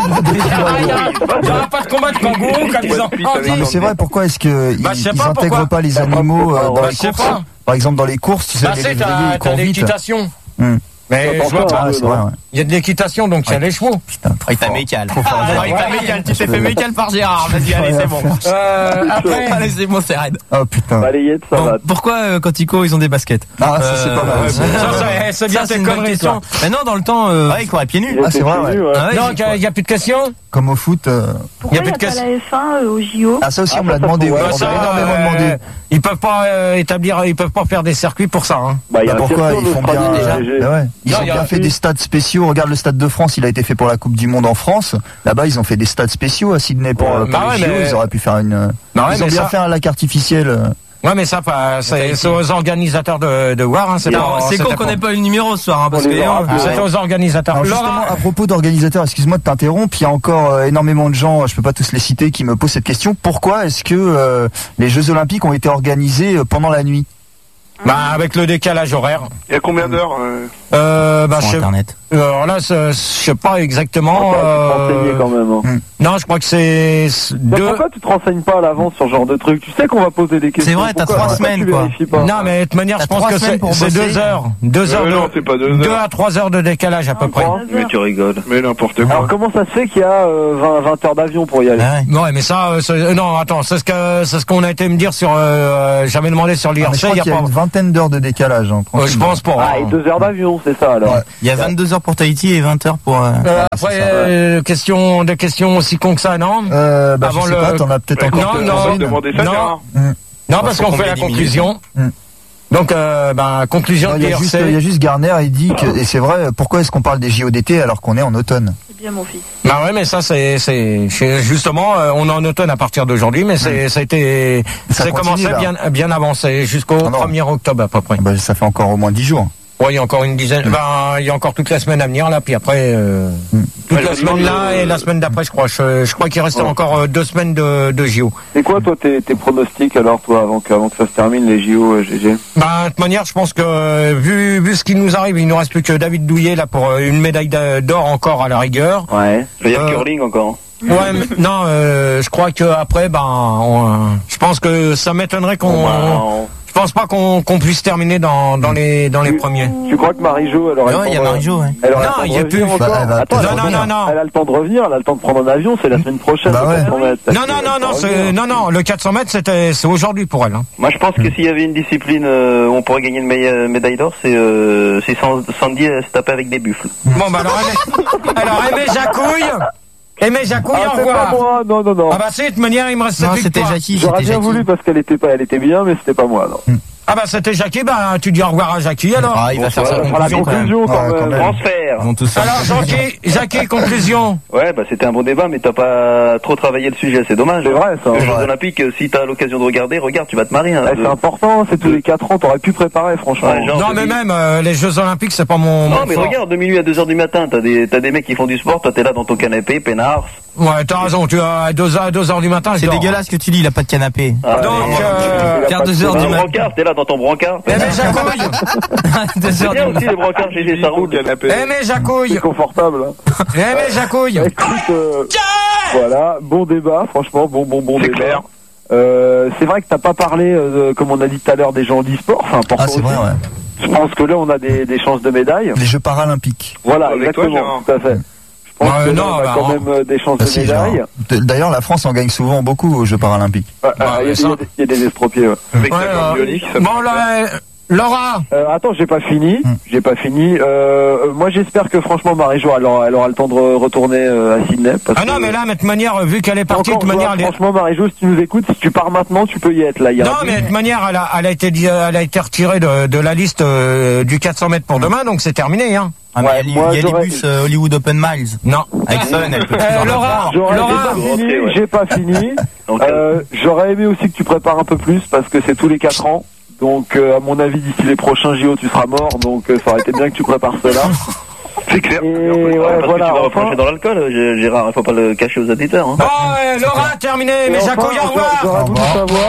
aura pas de combat de kangourou comme ils ont Non, mais c'est vrai, pourquoi est-ce qu'ils Bah, je sais ils pas intègrent pourquoi. pas les animaux euh, dans Bah, les je sais courses? pas. Par exemple, dans les courses, tu sais, Bah, les c'est, lévriers, t'as, ils t'as courent vite. l'équitation. Hmm. Mais je vois Ah, pas. c'est vrai, ouais. Il y a de l'équitation, donc il y a les chevaux. Putain, trop Avec ta fort. mécale. Trop fort. Avec ta mécale, tu t'es fait mécale par Gérard. Vas-y, allez, c'est bon. Euh, après, Allez, c'est bon, c'est raide. Oh putain. Balayette, ça Bon, va. pourquoi euh, quand ils courent, ils ont des baskets? Ah, ça c'est pas mal. ouais, ça. bon, ça, euh, ça, eh, c'est bien ça, c'est tes une bonne conneries, question. toi. Maintenant, dans le temps, euh, Ouais, il courait pieds nus. Ah, c'est vrai, ouais. ah ouais, Non, j'ai- il n'y a plus de questions. Comme au foot. euh, Pourquoi Y a il n'y plus a de pas casse- la F un euh, au J O? Ah, ça aussi, Ah, on me l'a ça, demandé. ça, Ouais, faut- on Ça, m'a énormément euh, demandé. Ils peuvent pas euh, établir, ils peuvent pas faire des circuits pour ça. Hein. Bah, il y a Bah, un pourquoi circuit ils en font bien Australie, déjà G G. Bah ouais. Ils Non, ont il y a bien un- fait des stades spéciaux. Regarde le stade de France, il a été fait pour la Coupe du Monde en France. Là-bas, ils ont fait des stades spéciaux à Sydney pour, Ouais, euh, pour bah les ouais, J O. mais- Ils auraient pu faire une. Bah ouais, ils ont mais bien ça- fait un lac artificiel. euh. Ouais, mais ça, pas, c'est, c'est aux organisateurs de, de voir. Hein, c'est Non, pas- c'est con c'était qu'on pas- n'ait pas eu le numéro ce soir, hein, parce On que les aura euh, plus. C'est aux organisateurs. Alors justement, Laura, à propos d'organisateurs, excuse-moi de t'interrompre, il y a encore euh, énormément de gens, je peux pas tous les citer, qui me posent cette question. Pourquoi est-ce que euh, les Jeux Olympiques ont été organisés euh, pendant la nuit? bah, avec le décalage horaire. Il y a combien d'heures euh Euh, bah, Sur je sais, Internet. alors là, c'est- je sais pas exactement. Ah, tu te renseignais Euh, quand même. Hein. non, je crois que c'est c'est Mais deux. pourquoi tu te renseignes pas à l'avance sur ce genre de truc? Tu sais qu'on va poser des questions. C'est vrai, t'as Pourquoi- trois pourquoi semaines, tu quoi. vérifies pas? Non, mais de toute manière, T'as je pense trois que semaines c'est, pour c'est bosser. deux heures, deux heures Euh, de, non, c'est pas deux deux heures. à trois heures de décalage à peu près. Trois Mais heures. tu rigoles. Mais n'importe quoi. Alors comment ça se fait qu'il y a euh, vingt, vingt heures d'avion pour y aller? Ah ouais. Ouais, mais ça, euh, c'est- euh, non, attends, c'est ce que, c'est ce qu'on a été me dire sur, euh, j'avais demandé sur Ah, mais je l'I R C, crois il y a qu'il y a pas, une vingtaine d'heures de décalage. Hein, euh, je pense pas. Ah, et deux heures d'avion, c'est ça alors. Ouais. Il y a vingt-deux heures pour Tahiti et vingt heures pour. euh, Euh, après, euh, question, des questions aussi con que ça, non? Euh, bah, Avant je sais le- pas, t'en as peut-être Bah, encore. non, quelques-unes. non, On va demander ça, non. Gérard. Non, parce faut qu'on qu'on fait la met dix minutes. conclusion. Mm. Donc, euh, ben, conclusion Non, de Il y, a juste, il y l'I R C. a juste Garner, il dit que, et c'est vrai, pourquoi est-ce qu'on parle des J O d'été alors qu'on est en automne? C'est bien mon fils. Bah ouais, mais ça, c'est, c'est, c'est- justement, euh, on est en automne à partir d'aujourd'hui, mais c'est, ça a été, Ça c'est continue, commencé là. bien, bien avancé, jusqu'au Ah non. premier octobre à peu près. Bah, ça fait encore au moins dix jours. Ouais, il y a encore une dizaine, ben, il y a encore toute la semaine à venir, là, puis après, euh, toute Ouais, la je me semaine demande, là euh, et la semaine d'après, je crois. Je, je crois qu'il reste Ouais. encore euh, deux semaines de, de J O. C'est quoi toi tes, tes pronostics alors toi avant que, avant que ça se termine les J O euh, G G? Bah, de toute manière, je pense que euh, vu, vu ce qui nous arrive, il nous reste plus que David Douillet là pour euh, une médaille d'a- d'or encore à la rigueur. Ouais. Je veux dire Euh, curling encore. Ouais, mais, non, euh, je crois que après, ben, on, je pense que ça m'étonnerait qu'on, Bon, bah, on- je pense pas qu'on qu'on puisse terminer dans, dans les dans les premiers. Tu crois que Marie-Jo elle aurait Ouais, le il y a temps de- Marie-Jo, ouais. elle aurait Non, le temps il de y a revenir plus. encore Bah, elle va Attends, peut-être elle, non, non, non, non. elle a le temps de revenir, elle a le temps de prendre un avion, c'est la semaine prochaine. Bah le ouais. quatre cents mètres. Non, non, non, non, c'est, non, non, le quatre cents mètres, c'était, c'est aujourd'hui pour elle. Hein. Moi, je pense que s'il y avait une discipline euh, où on pourrait gagner une meilleure médaille d'or, c'est euh, c'est San- Sandy euh, se taper avec des buffles. Bon, bah alors, Aimé, alors, Aimé Jacouille, Aimé Jacouille, Ah, au c'est pas revoir. moi, non, non, non. Ah bah, c'est, de toute manière, il me reste Non, cette c'était victoire. Jackie. J'aurais C'était bien Jackie. voulu parce qu'elle était pas, elle était bien, mais c'était pas moi, non. Ah bah, c'était Jackie, bah, tu dis au revoir à Jackie, alors. Ah, il va faire sa Elle fera la conclusion quand même. conclusion quand Ouais, quand même. même. Transfert. Ils vont tous faire. Alors, Jackie, Jackie, conclusion. Ouais, bah c'était un bon débat, mais t'as pas trop travaillé le sujet, c'est dommage. C'est vrai, ça. Les Jeux Ouais. Olympiques, euh, si t'as l'occasion de regarder, regarde, tu vas te marier. Hein, Eh, c'est important, c'est tous les quatre ans, t'aurais pu préparer, franchement. Ouais, genre, Non, je mais dis- même, euh, les Jeux Olympiques, c'est pas mon, Non, mon mais fort. regarde, de minuit à deux heures du matin, t'as des, t'as des mecs qui font du sport, toi t'es là dans ton canapé, peinard. Ouais, t'as raison, tu as à deux heures, à deux heures du matin, je C'est dors. dégueulasse que tu dis, il a pas de canapé. Ah, Donc, mais- euh, Faire deux heures Dans du le matin. brancard, t'es là dans ton brancard. Aimé Jacouille, Deux C'est heures bien du aussi matin. les brancards, G G, ça roule. Canapé. Aimé Jacouille, C'est confortable. hein. Aimé Jacouille. Écoute, euh, voilà, bon débat, franchement, bon, bon, bon C'est débat. clair. Euh, c'est vrai que t'as pas parlé, euh, comme on a dit tout à l'heure, des gens d'e-sport, enfin, important Ah, c'est vrai, aussi. ouais. Je pense que là, on a des, des chances de médaille. Les Jeux Paralympiques. Voilà, Avec toi, exactement, Gérard. tout à fait. Je pense Bah, que non, là, on a bah, quand en- même euh, des chances Ah, de si, médaille. genre. D- D'ailleurs, la France en gagne souvent beaucoup aux Jeux Paralympiques. Ah, ah, Bah, Il y, a des- ça- il y a des- il y a des estropiés, ouais. Avec Ouais, la euh, jambe bionique, ça Bon, peut- là, euh, Laura, Euh, attends, j'ai pas fini. Hmm. J'ai pas fini. Euh, moi, j'espère que franchement, Marie-Jo, elle aura, elle aura le temps de re- retourner euh, à Sydney. Parce ah non, que- mais là, de toute manière, vu qu'elle est partie, de Encore, toute manière, toi, elle est... franchement, Marie-Jo, si tu nous écoutes, si tu pars maintenant, tu peux y être là. Il y a Non, un mais de but. toute manière, elle a, elle a été, dit- elle a été retirée de, de la liste euh, du quatre cents mètres pour demain, donc c'est terminé, hein. Ah, mais Ouais, il y a, moi, il y a les j'aurais- bus euh, Hollywood Open Miles. Non. Avec Sun, elle peut Euh, toujours le Laura, faire. J'aurais Laura, j'ai pas fini. rentré, ouais. J'ai pas fini. Donc, Euh, J'aurais aimé aussi que tu prépares un peu plus parce que c'est tous les quatre ans. Donc, euh, à mon avis, d'ici les prochains J O, tu seras mort. Donc, euh, ça aurait été bien que tu prépares cela. C'est clair. Et euh, ouais, parce voilà. que tu vas Enfin, replonger dans l'alcool, euh, Gérard, il faut pas le cacher aux auditeurs. Hein. Bon, euh, Laura, terminé, et mais enfin, Jacouille, au revoir. j'aurais voulu savoir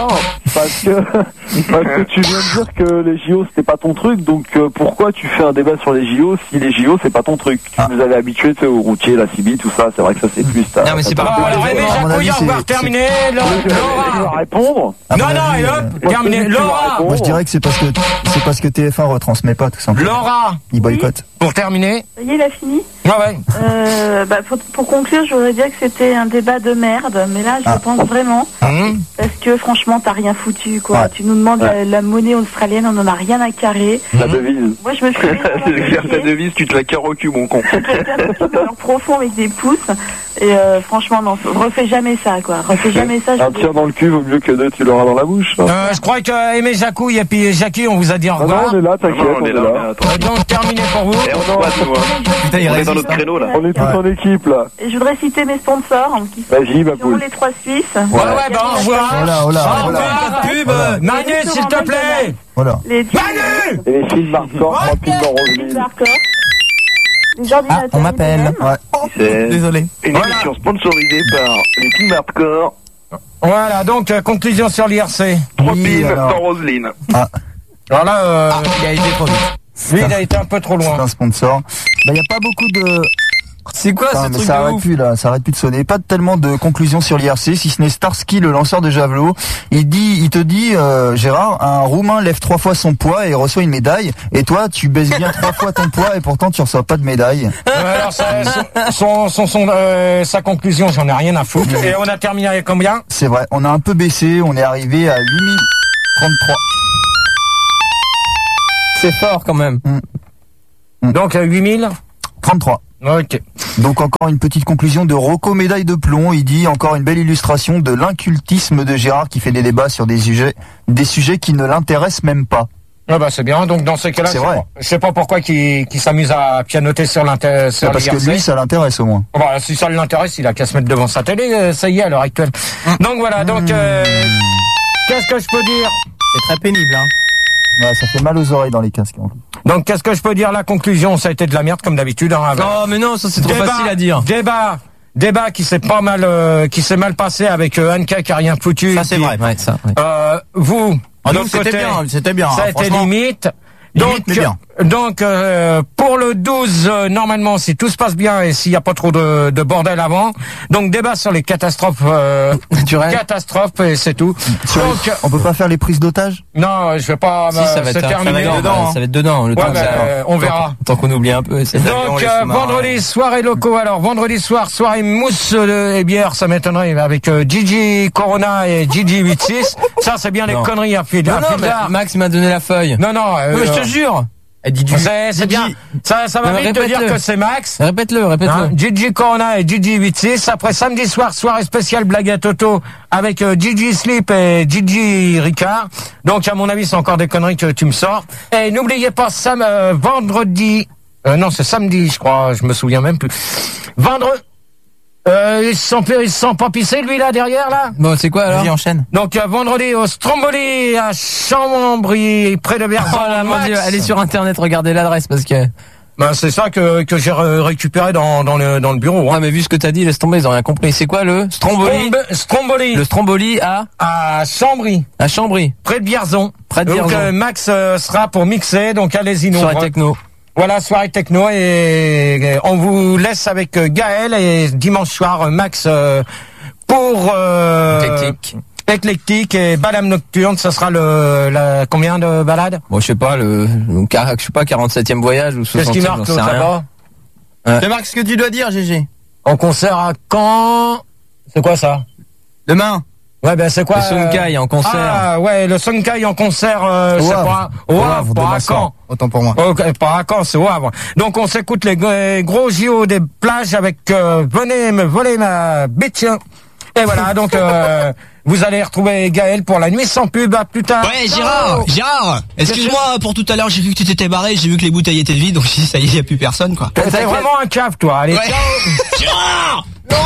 Parce que, parce que tu viens de dire que les J O c'était pas ton truc, donc euh, pourquoi tu fais un débat sur les J O si les J O c'est pas ton truc? Tu nous avais habitués aux routiers, la C B, tout ça, c'est vrai que ça c'est plus ta. Non mais c'est pas Bon, alors Aimé Jacouille, on va terminer. Laura. Répondre. Non, non, et hop, terminé. Laura. Moi je dirais que c'est parce que c'est parce que T F un retransmet pas tout simplement. Laura. Il boycotte. Pour terminer. Ça y est, il a fini. Ouais, ouais. Euh, bah, pour, pour conclure, je voudrais dire que c'était un débat de merde, mais là, je Ah. pense vraiment. Mmh. Parce que franchement, t'as rien foutu, quoi. Ouais. Tu nous demandes Ouais. la, la monnaie australienne, on en a rien à carrer. La devise. Moi, je me suis C'est ta devise, tu te la carres au cul, mon con. alors profond avec des pouces. Et euh, franchement, non, refais jamais ça, quoi. Refais jamais ça. je Un vous dis. tir dans le cul vaut mieux que deux, tu l'auras dans la bouche. hein. Euh, je crois que Aimé Jacouille et puis Jackie, on vous a dit au Ah non, revoir. on est là, t'inquiète, Non, on est là. mais attends. Euh, Donc terminé pour vous. Et on se passe, nous, hein. Putain, il On est résiste, dans notre hein. créneau, là. On est tous en équipe, là. Et je voudrais citer mes sponsors. hein, qui sont Vas-y, ma poule. les trois Suisses. Ouais, ouais, bah au revoir. Oh là, oh là, Au oh là. revoir, pub. Voilà. Manu, s'il te plaît. Voilà. Les Manu. Et les films Marcor, trois pubs dans Roseville. Les ordinateurs. Ah, on m'appelle. IBM. Ouais. C'est Désolé. une Voilà. émission sponsorisée par les films hardcore. Voilà, donc euh, conclusion sur l'I R C. Trois Oui, pins alors. dans Roselyne. Alors là, euh, Il a été trop vite. lui, il a été un peu trop C'est loin. un sponsor. Bah y a pas beaucoup de. C'est quoi Putain, ce mais truc ça de arrête ouf? plus là, ça arrête plus de sonner. Pas tellement de conclusions sur l'I R C, si ce n'est Starsky, le lanceur de javelot. Il dit, il te dit, euh, Gérard, un Roumain lève trois fois son poids et reçoit une médaille. Et toi, tu baisses bien trois fois ton poids et pourtant tu reçois pas de médaille. Euh, alors, ça, son, son, son, euh, sa conclusion, j'en ai rien à foutre. Et on a terminé avec combien? C'est vrai, on a un peu baissé, on est arrivé à huit mille trente-trois. C'est fort quand même. Donc euh, huit mille trente-trois. Ok. Donc encore une petite conclusion de Rocco, médaille de plomb. Il dit encore une belle illustration de l'incultisme de Gérard qui fait des débats sur des sujets, des sujets qui ne l'intéressent même pas. Ah bah c'est bien. Donc dans ces cas-là, C'est je sais vrai. pas- je sais pas pourquoi qu'il qu'il s'amuse à pianoter sur l'inter, sur Parce que l'I R C. lui, ça l'intéresse au moins. Bah, si ça l'intéresse, il a qu'à se mettre devant sa télé, euh, ça y est à l'heure actuelle. Donc voilà. Donc euh, qu'est-ce que je peux dire? C'est très pénible, hein. Ouais, ça fait mal aux oreilles dans les casques. en plus. Donc qu'est-ce que je peux dire? La conclusion, ça a été de la merde comme d'habitude. Hein, avec- Non, mais non, ça c'est trop Débat, facile à dire. Débat, débat qui s'est pas mal, euh, qui s'est mal passé avec euh, Anka qui a rien foutu. Ça c'est Qui- vrai, ouais, ça. Ouais. Euh, vous, Ah, de nous, l'autre c'était côté, bien, c'était bien, Ça hein, a été franchement. limite. Limite, Donc, mais bien. donc euh, pour le douze, euh, normalement, si tout se passe bien et s'il n'y a pas trop de, de bordel avant, donc débat sur les catastrophes euh, Naturel. catastrophes et c'est tout. Sur les- Donc, On peut pas faire les prises d'otages? non, je vais pas. Si, me- ça va c'est être ça va terminé. être dedans, hein. Ça va être dedans. Le Ouais, temps que bah, ça- euh, on verra. Tant qu'on oublie un peu. ces avions, Donc les euh, sous-marins. vendredi soirée locaux. Alors vendredi soir soirée mousse de, et bière, ça m'étonnerait avec euh, Gigi Corona et Gigi huit six. Ça c'est bien les Non. conneries à fil. Non, à non, fil mais d'art. Max m'a donné la feuille. Non non. euh, Non, mais je te jure. Elle dit du. C'est c'est bien. Ça ça va Non, mais vite te dire répète-le. que c'est Max. Répète-le, répète-le. Hein, Gigi Corona et Gigi huit six. Après samedi soir soirée spéciale blague à Toto avec euh, Gigi Slip et Gigi Ricard. Donc à mon avis c'est encore des conneries que tu me sors. Et n'oubliez pas sam euh, vendredi. Euh, non c'est samedi je crois. Je me souviens même plus. Vendredi. Euh, ils se sont, ils se sont pas pissés lui là derrière là. Bon, c'est quoi alors? Vas-y, enchaîne. Donc euh, vendredi au Stromboli à Chambry près de Berzon. Oh là, mon Max. Dieu, allez sur internet, regardez l'adresse parce que. Ben, c'est ça que, que j'ai ré- récupéré dans, dans, le, dans le bureau. Hein. Ouais, mais vu ce que t'as dit, laisse tomber, ils ont rien compris. C'est quoi le Stromboli? Strombe- Stromboli. Le Stromboli à À Chambry, à Chambry, près de Vierzon. près de Donc Vierzon. euh, Max euh, sera pour mixer, donc allez-y nous. Soirée techno. Voilà, soirée techno et, et on vous laisse avec euh, Gaël et dimanche soir euh, Max euh, pour euh, Éclectique. éclectique et balade nocturne. Ça sera le la, combien de balades? Bon, je sais pas, le, le car- je sais pas, quarante-septième voyage ou Qu'est-ce soixantième, qui j'en marque sais l'autre rien. là-bas? Ouais. Tu marques ce que tu dois dire, G G. En concert à Caen. C'est quoi ça? Demain. Ouais, ben c'est quoi? Le Sonkai en concert. Ah ouais, le Sonkai en concert, euh, Au c'est Havre. pas au Au Havre, Havre, pas demain à soir. Caen. Autant pour moi. Ok, pas à Caen, c'est au Havre. Donc on s'écoute les g- gros J O des plages avec euh, venez me voler ma bite. Et voilà, donc euh, vous allez retrouver Gaël pour la nuit sans pub. À plus tard. Ouais, Gérard, Gérard, excuse-moi pour tout à l'heure, j'ai vu que tu t'étais barré, j'ai vu que les bouteilles étaient vides, donc je dis ça y est, y a plus personne quoi. T'es vraiment un cave, toi. Allez, Ouais. ciao. Gérard,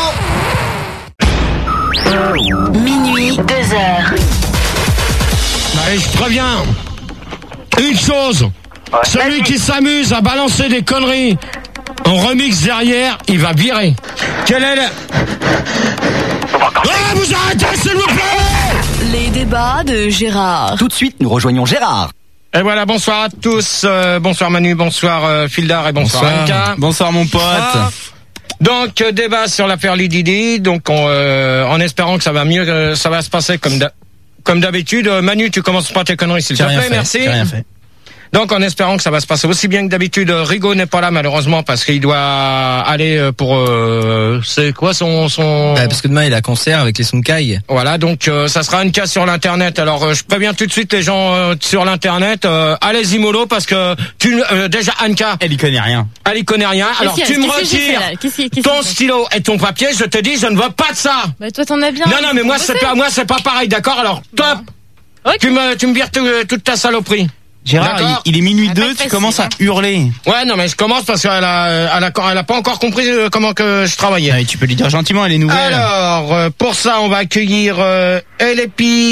Minuit, deux heures. Allez, je préviens. Une chose. Celui qui s'amuse à balancer des conneries en remix derrière, il va virer. Quel est le... Ah, vous arrêtez, s'il vous plaît! Les débats de Gérard. Tout de suite, nous rejoignons Gérard. Et voilà, bonsoir à tous. Euh, bonsoir Manu, bonsoir euh, Fildar et bonsoir Anka. Bonsoir mon pote. Ah. Donc euh, débat sur l'affaire Lididi. Donc on, euh, en espérant que ça va mieux, euh, ça va se passer comme d'ha- comme d'habitude. Euh, Manu, tu commences pas tes conneries s'il te plaît, merci. J'ai rien fait. Donc en espérant que ça va se passer aussi bien que d'habitude. Rigaud n'est pas là malheureusement parce qu'il doit aller pour euh, c'est quoi son son bah, parce que demain il a concert avec les Sunkai. Voilà, donc euh, ça sera une case sur l'internet. Alors euh, je préviens tout de suite les gens euh, sur l'internet, euh, allez-y mollo parce que tu euh, déjà Anka, elle y connaît rien. Elle y connaît rien. Alors Qu'est-ce tu me qu'est-ce que j'ai fait, retires là Qu'est-ce qui- qu'est-ce ton qui- stylo et ton papier, je te dis je ne veux pas de ça. Bah toi t'en as bien. Non non mais moi c'est bosser. pas moi c'est pas pareil, d'accord? Alors top. Tu me tu me vires tout- toute ta saloperie. Gérard, D'accord. il, il est minuit Ah, deux, pas tu facile, commences hein. à hurler. Ouais non mais je commence parce qu'elle a elle a, elle a pas encore compris euh, comment que je travaillais. Ah, et tu peux lui dire gentiment, elle est nouvelle. Alors euh, pour ça on va accueillir euh, El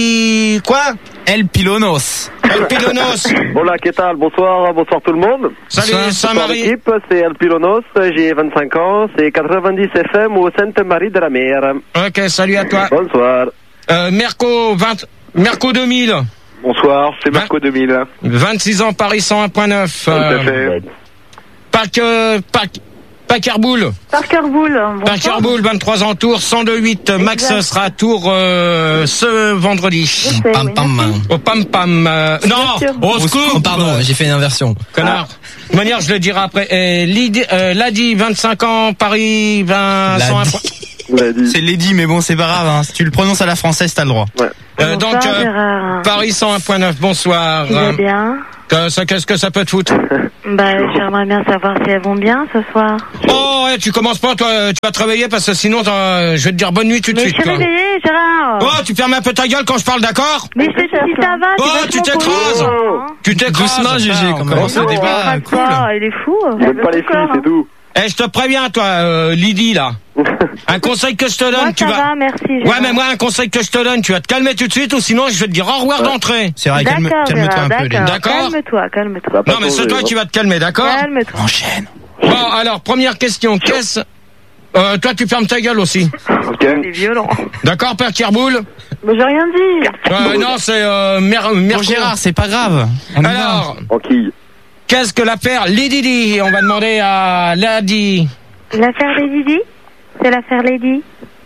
Pi quoi? El Pilonos. El Pilonos. Hola, ¿qué tal? Bonsoir, bonsoir tout le monde. Salut Bonsoir Saint-Marie. l'équipe, c'est El Pilonos, j'ai vingt-cinq ans, c'est quatre-vingt-dix F M au Sainte-Marie de la Mer. Ok, salut à toi. Bonsoir. Euh, Merco vingt Merco deux mille. Bonsoir, c'est Marco deux mille. vingt-six ans, Paris cent un point neuf. Tout à fait. Pac, euh, Pac, Pacarboul. Parkerboul. Pacarboul, vingt-trois ans, Tours, cent deux virgule huit. Max Exact. sera à Tours euh, ce vendredi. sais, Pam oui, pam. merci. Au Pam Pam. euh, non, sûr. au secours. Oh, pardon, j'ai fait une inversion. Connard. De toute manière, je le dirai après. Et Lydie, euh, Ladi, vingt-cinq ans, Paris, vingt, cent un Ladi. point. C'est Lady, mais bon, c'est pas grave. Hein. Si tu le prononces à la française, t'as le droit. Euh, donc, Bonsoir, euh, Gérard. Paris cent un point neuf, bonsoir. Tu vas bien? Que- ça, qu'est-ce que ça peut te foutre? Bah, j'aimerais bien savoir si elles vont bien ce soir. Oh, ouais, tu commences pas, toi, tu vas te réveiller parce que sinon, t'en- je vais te dire bonne nuit tout de Mais je suite. suis toi. réveillée, Gérard. Oh, tu fermes un peu ta gueule quand je parle, d'accord? Mais je te dis si ça va. Oh, c'est tu vachement t'écrases. cool. Tu t'écrases. Doucement, G G, quand même. commence C'est le des débat. débats Pas cool. ça, il est fou. J'aime pas les filles, c'est tout. Eh, je te préviens, toi, euh, Lydie, là. Un conseil que je te donne, Moi, tu ça vas. va, merci, Ouais, Gérard. mais moi, un conseil que je te donne, tu vas te calmer tout de suite, ou sinon, je vais te dire au revoir d'entrée. C'est vrai, calme, D'accord, calme-toi Gérard, un peu. d'accord. D'accord. Calme-toi, calme-toi. Non, mais c'est toi qui vas te calmer, d'accord? Calme-toi. Enchaîne. Bon, alors, première question, qu'est-ce... Euh, toi, tu fermes ta gueule aussi. Ok. Il est violent. D'accord, Père Kerboul? Mais j'ai rien dit. Euh, non, c'est, euh, Mer... Bon, Merco. Gérard, c'est pas grave. On y va. Alors, Tranquille. qu'est-ce que l'affaire Lydie? On va demander à Lady. L'affaire Lady? C'est l'affaire Lady?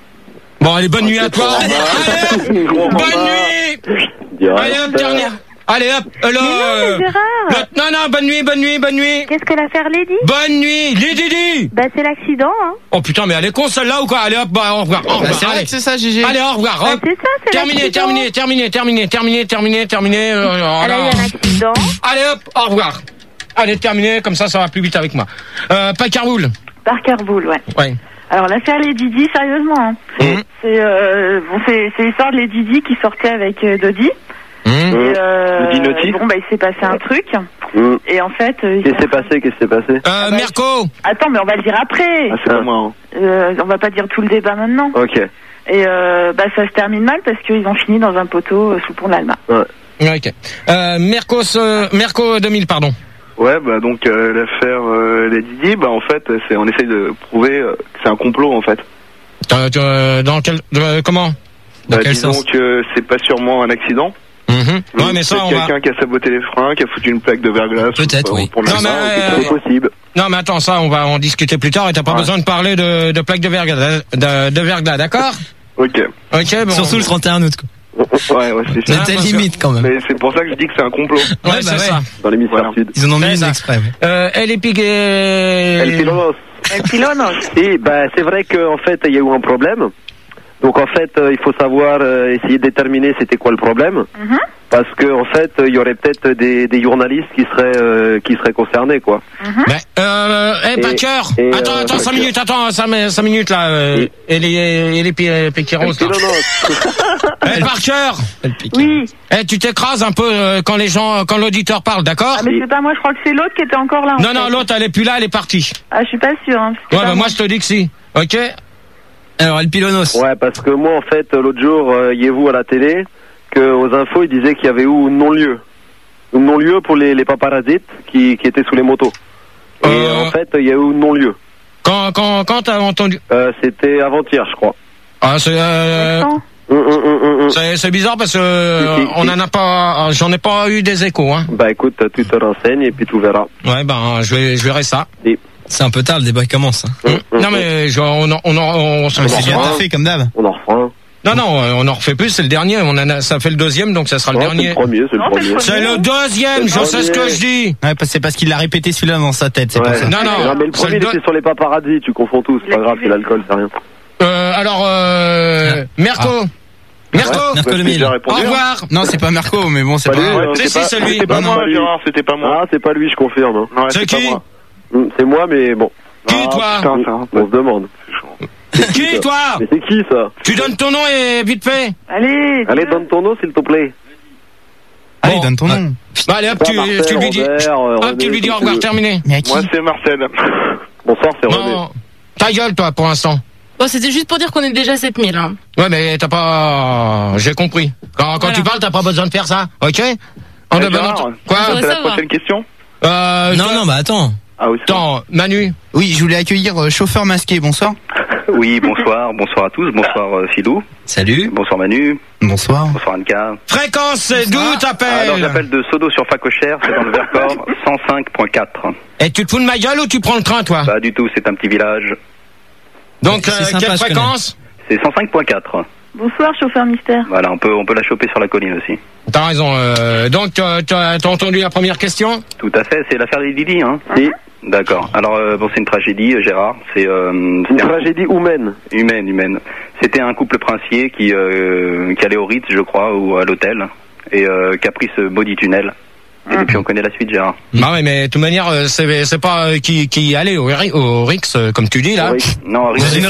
Bon, allez, bonne nuit à toi. Allez, bonne nuit. Allez, hop, dernière. Allez, hop, Mais alors. non, euh, mais Gérard. le- Non, non, bonne nuit, bonne nuit, bonne nuit. Qu'est-ce que l'affaire Lady? Bonne nuit, Lydie. Bah, c'est l'accident, hein. Oh putain, mais elle est con celle-là ou quoi? Allez, hop, bah, au revoir, au Bah, revoir. c'est vrai Allez. que c'est ça, G G. Allez, au revoir, Bah, hop. c'est ça, c'est Terminé, l'accident. terminé, terminé, terminé, terminé, terminé, terminé. euh, Elle a eu alors. un accident. Allez, hop, au revoir. Allez, terminé, comme ça, ça va plus vite avec moi. Euh, Pacarboul. Parkerboul, ouais. Ouais. Alors, l'affaire Lady Di, sérieusement, hein. Mmh. C'est, euh, bon, c'est, c'est l'histoire de Lady Di qui sortait avec euh, Dodi. Mmh. Et, euh, Lady Naughty. bon, bah, il s'est passé un truc. Hum. Et en fait, euh, il Qu'est-ce qui s'est passé? Qu'est-ce qui s'est passé? Euh, Merco. Attends, mais on va le dire après. Ah, c'est pas moi. hein. Euh, on va pas dire tout le débat maintenant. Ok. Et euh, bah, ça se termine mal parce qu'ils ont fini dans un poteau euh, sous le pont de l'Alma. Ouais. Ok. Euh, Mercos, euh, Merco deux mille, pardon. Ouais, bah donc euh, l'affaire euh, Lady Di, bah en fait, c'est on essaye de prouver euh, que c'est un complot en fait. Euh, tu, euh, dans quel, euh, comment? Dans Bah, quel disons sens? que c'est pas sûrement un accident. Mhm. Ouais, mais ça, C'est on va. quelqu'un qui a saboté les freins, qui a foutu une plaque de verglas. Peut-être, pour- oui. Pour le Non, mais, frein, euh, c'est possible. Non, mais attends, ça, on va en discuter plus tard et t'as pas Ouais. besoin de parler de, de plaques de verglas, de, de verglas, d'accord? Ok. Ok, bon. Surtout le trente et un août, quoi. Ouais, ouais, c'est Mais ça. t'as limite quand même. Mais c'est pour ça que je dis que c'est un complot. Ouais, Ouais, c'est bah ça. Dans l'hémisphère Voilà. sud. Ils en ont mis C'est une ça. exprès. Ouais. Euh, elle est piquée. El Pilonos. El Pilonos. Et bah, c'est vrai qu'en fait, il y a eu un problème. Donc en fait, euh, il faut savoir euh, essayer de déterminer c'était quoi le problème. Mhm. Parce que en fait, il y aurait peut-être des, des journalistes qui seraient euh, qui seraient concernés, quoi. Ben, euh, hey, Et- Packer. et, Attends, euh, attends, cinq Packer. minutes, attends, cinq, cinq minutes, là, euh, et les, et les pi- El piqueros, là. Pilonos. Hey, Parker. Oui. Eh, tu t'écrases un peu euh, quand les gens, quand l'auditeur parle, d'accord? Ah, mais c'est pas moi, je crois que c'est l'autre qui était encore là. en Non, non, fait. l'autre, elle est plus là, elle est partie. Ah, je suis pas sûre. Hein, Ouais, bah, moi, je te dis que si. Ok? Alors, El Pilonos. Ouais, parce que moi, en fait, l'autre jour, euh, y avez-vous à la télé, que aux infos, ils disaient qu'il y avait eu un non-lieu. Un non-lieu pour les, les paparazzis qui, qui étaient sous les motos. Et Euh. en fait, il y a eu un non-lieu. Quand, quand, quand t'as entendu? Euh, c'était avant-hier, je crois. Ah, c'est, euh, Hum, hum, hum, hum, hum. C'est, c'est bizarre parce que euh, Si, si, on si. en a pas, j'en ai pas eu des échos, hein. Bah écoute, tu te renseignes et puis tu verras. Ouais, ben je vais, je verrai ça. Si. C'est un peu tard, le débat commence. Hum, hum, Non mais je, on, en- on, en- on, s'en Mais c'est bien refera. taffé comme d'hab. On en refera un. Non, non, euh, on en refait plus, c'est le dernier. On en a, ça fait le deuxième, donc ça sera le Non, dernier. c'est le premier, c'est le Non, c'est le premier. C'est le deuxième, C'est je le sais ce que premier. je dis. Ouais, parce- c'est parce qu'il l'a répété celui-là dans sa tête, c'est Ouais. pour ça. Non, non, Non, mais le c'est premier, le il était sur les paparazzis, tu confonds tout, c'est pas grave, c'est l'alcool, c'est rien. Euh, alors, euh, Merco. Merco. Ouais, Merco bah, le j'ai mille. déjà Au répondu, hein. revoir. Non, c'est pas Merco, mais bon, c'est Pas pas lui, grave. non, Si, c'est si, c'est lui. C'était pas Non, moi, pas lui. Gérard, c'était pas moi. Ah, c'est pas lui, je confirme. Hein. Ouais, C'est c'est pas qui moi. Hum, C'est moi, mais bon. Qui, Ah, toi putain, c'est un peu- On se demande. Qui, toi Mais c'est qui ça? Tu donnes ton nom et vite fait. Allez, Allez, donne ton nom, s'il te plaît. Allez, Bon. donne ton nom. Bah, allez, hop, tu, Marcel, tu lui dis. Robert, euh, Hop, René, tu lui dis comme au tu revoir, veux. terminé. Mais à qui Moi, c'est Marcel. Bonsoir, c'est René. Non. Ta gueule, toi, pour l'instant. Bon, c'était juste pour dire qu'on est déjà sept mille. Hein. Ouais, mais t'as pas. J'ai compris. Quand, quand Voilà. tu parles, t'as pas besoin de faire ça, ok? En Eh, de bonne Gérard, entente. Quoi? Je voudrais C'est la savoir. prochaine question? Euh, Non, toi- non, bah attends. Ah oui. Attends, Manu. Oui, je voulais accueillir euh, chauffeur masqué, bonsoir. Oui, bonsoir, bonsoir à tous, bonsoir euh, Philou, Salut. bonsoir Manu, Bonsoir. bonsoir Anka. Fréquence, c'est d'où Alors t'appelles? j'appelle de Sodo sur Facochère, c'est dans le Vercors, cent cinq point quatre. Et tu te fous de ma gueule ou tu prends le train, toi? Pas du tout, c'est un petit village. Donc, C'est euh, sympa, quelle je connais. fréquence? C'est cent cinq point quatre. bonsoir, chauffeur mystère. Voilà, on peut, on peut la choper sur la colline aussi. T'as raison. Euh, donc, t'as t'as- t'as entendu la première question? Tout à fait, c'est l'affaire des Didi, hein? Si. D'accord. Alors, euh, bon, c'est une tragédie, euh, Gérard. C'est euh, Une c'était un- tragédie humaine. humaine, humaine. C'était un couple princier qui, euh, qui allait au Ritz, je crois, ou à l'hôtel, et euh, qui a pris ce body tunnel. Et depuis, on connaît la suite, Gérard. Bah ouais, mais de toute manière, euh, c'est c'est pas euh, qui qui allait au, Ri- au Rix, euh, comme tu dis là. Oui. Non, Ritz, Dans une